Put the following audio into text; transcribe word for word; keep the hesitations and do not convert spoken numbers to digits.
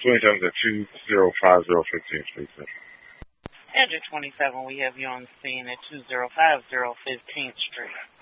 twenty-seven at two zero five zero fifteenth Street Central. Andrew twenty-seven, we have you on the scene at two zero five zero fifteenth Street.